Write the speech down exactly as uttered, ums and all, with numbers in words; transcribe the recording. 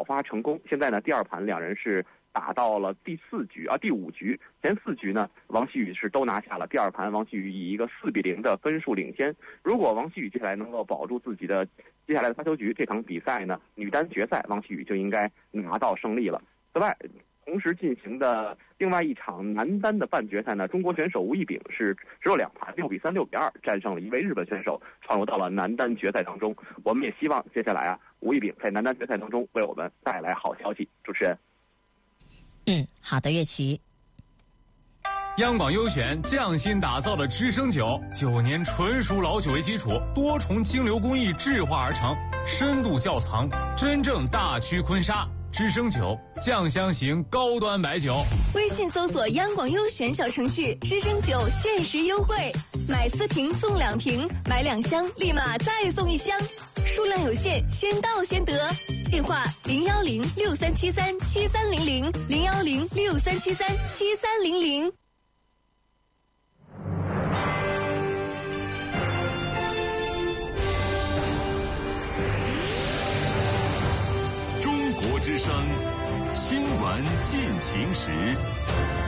发成功。现在呢，第二盘两人是打到了第四局啊，第五局。前四局呢，王希雨是都拿下了。第二盘，王希雨以一个四比零的分数领先。如果王希雨接下来能够保住自己的接下来的发球局，这场比赛呢，女单决赛王希雨就应该拿到胜利了。此外，同时进行的另外一场男单的半决赛呢，中国选手吴亦丙是只有两盘六比三、六比二战胜了一位日本选手，闯入到了男单决赛当中。我们也希望接下来啊，吴亦丙在男单决赛当中为我们带来好消息。主持人， 嗯，好的，岳琪。 央广优选匠心打造的知升酒，九年纯熟老酒为基础，多重清流工艺制化而成，深度窖藏，真正大曲坤沙。知升酒，酱香型高端白酒。 微信搜索央广优选小程序，知升酒限时优惠，买四瓶送两瓶，买两箱立马再送一箱，数量有限，先到先得。电话零幺零六三七三七三零零零幺零六三七三七三零零。 中国之声新闻进行时。